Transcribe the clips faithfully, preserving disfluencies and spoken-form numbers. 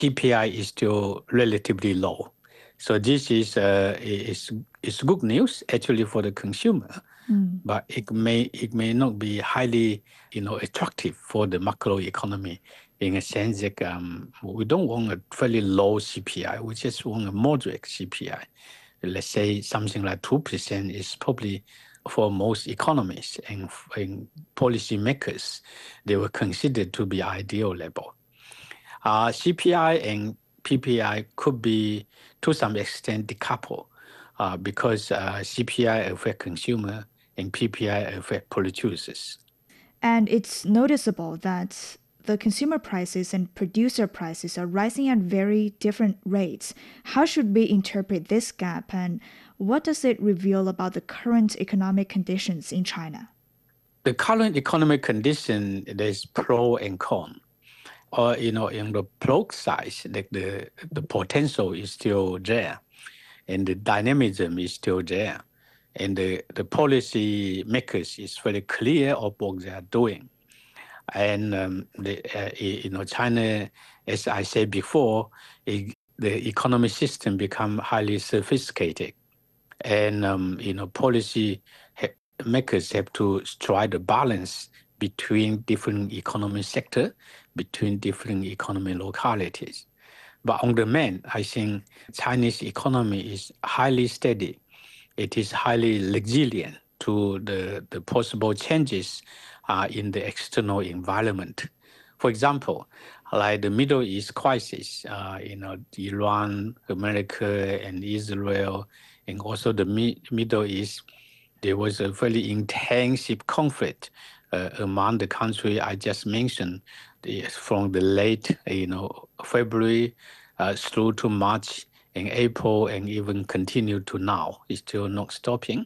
C P I is still relatively low. So this is uh, is is good news actually for the consumer, mm. but it may it may not be highly you know attractive for the macro economy in a sense that um, we don't want a fairly low C P I. We just want a moderate C P I. Let's say something like two percent is probably for most economists and, and policymakers, they were considered to be ideal level. Uh, C P I and P P I could be, to some extent, decoupled uh, because uh, C P I affects consumer and P P I affects producers. And it's noticeable that the consumer prices and producer prices are rising at very different rates. How should we interpret this gap, and what does it reveal about the current economic conditions in China? The current economic condition, there's pro and con. Or, you know, in the pro side, like the, the potential is still there, and the dynamism is still there. And the, the policy makers is very clear of what they are doing. And um, the, uh, you know, China, as I said before, it, the economic system become highly sophisticated, and um, you know, policy ha- makers have to strike a balance between different economic sector, between different economic localities. But on the main, I think Chinese economy is highly steady. It is highly resilient to the, the possible changes uh, in the external environment. For example, like the Middle East crisis, uh, you know, Iran, America, and Israel, and also the Mi- Middle East, there was a very intensive conflict uh, among the country I just mentioned, the, from the late, you know, February uh, through to March and April, and even continue to now. It's still not stopping.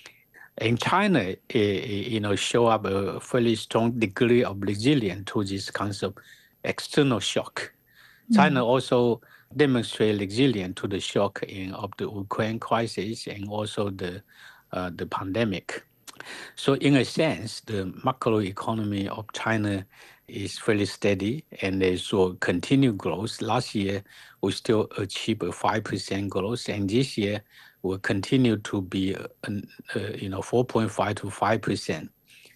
And China, uh, you know, show up a fairly strong degree of resilience to this kind of external shock. Mm. China also demonstrated resilience to the shock in, of the Ukraine crisis and also the uh, the pandemic. So in a sense, the macro economy of China is fairly steady and they saw continued growth. Last year, we still achieved a five percent growth, and this year will continue to be, uh, uh, you know, four point five to five percent.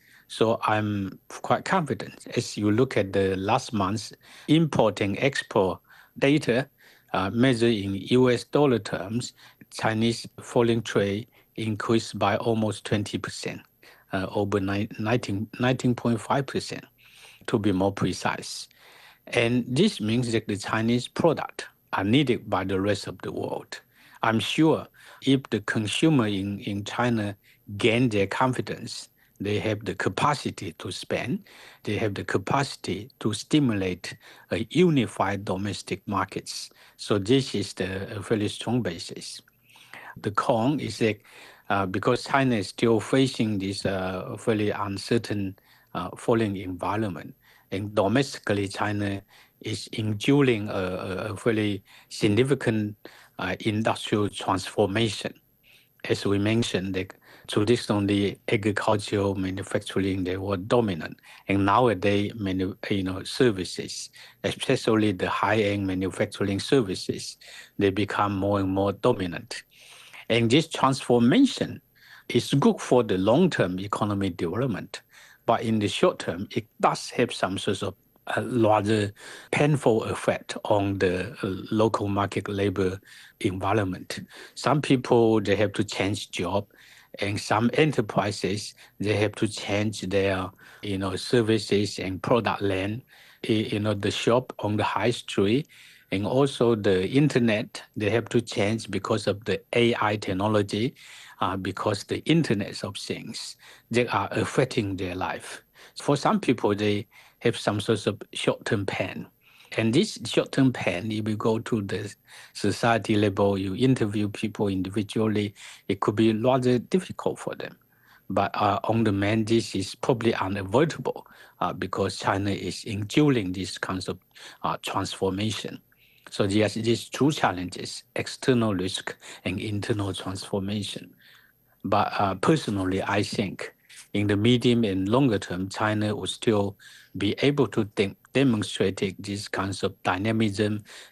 So I'm quite confident. As you look at the last month's import and export data, uh, measured in U S dollar terms, Chinese foreign trade increased by almost twenty percent, uh, over nineteen point five percent to be more precise. And this means that the Chinese product are needed by the rest of the world. I'm sure if the consumer in, in China gain their confidence, they have the capacity to spend, they have the capacity to stimulate a unified domestic markets. So this is the a very strong basis. The con is that uh, because China is still facing this uh, fairly uncertain uh, foreign environment, and domestically China is enduring a, a very significant uh, industrial transformation. As we mentioned, the traditionally agricultural manufacturing, they were dominant. And nowadays, manu- you know, services, especially the high-end manufacturing services, they become more and more dominant. And this transformation is good for the long-term economic development. But in the short term, it does have some sort of a rather painful effect on the uh, local market labor environment. Some people, they have to change job, and some enterprises, they have to change their, you know, services and product line. You know, the shop on the high street and also the internet, they have to change because of the A I technology, uh, because the internet of things, they are affecting their life. For some people, they have some sort of short-term pain. And this short-term pain, if you go to the society level, you interview people individually, it could be rather difficult for them. But uh, on the main, this is probably unavoidable uh, because China is enduring this kind of uh, transformation. So yes, these two challenges, external risk and internal transformation. But uh, personally, I think in the medium and longer term, China will still be able to think demonstrated this kinds of dynamism